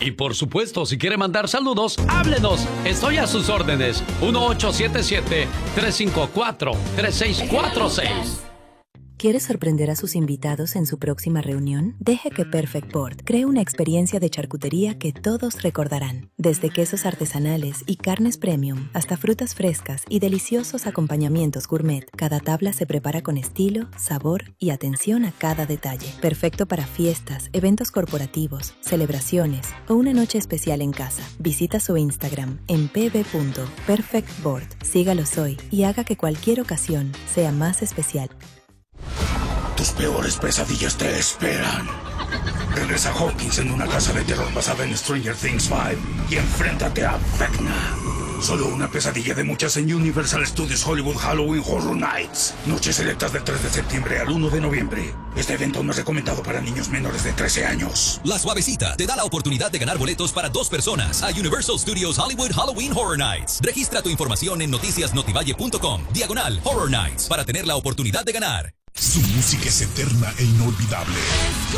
Y por supuesto, si quiere mandar saludos, háblenos. Estoy a sus órdenes. 1877-354-3646. ¿Quiere sorprender a sus invitados en su próxima reunión? Deje que Perfect Board cree una experiencia de charcutería que todos recordarán. Desde quesos artesanales y carnes premium hasta frutas frescas y deliciosos acompañamientos gourmet, cada tabla se prepara con estilo, sabor y atención a cada detalle. Perfecto para fiestas, eventos corporativos, celebraciones o una noche especial en casa. Visita su Instagram en pb.perfectboard. Sígalos hoy y haga que cualquier ocasión sea más especial. Tus peores pesadillas te esperan. Regresa Hawkins en una casa de terror basada en Stranger Things 5 y enfréntate a Vecna. Solo una pesadilla de muchas en Universal Studios Hollywood Halloween Horror Nights. Noches selectas del 3 de septiembre al 1 de noviembre. Este evento no es recomendado para niños menores de 13 años. La Suavecita te da la oportunidad de ganar boletos para 2 personas a Universal Studios Hollywood Halloween Horror Nights. Registra tu información en noticiasnotivalle.com/Horror Nights para tener la oportunidad de ganar. Su música es eterna e inolvidable.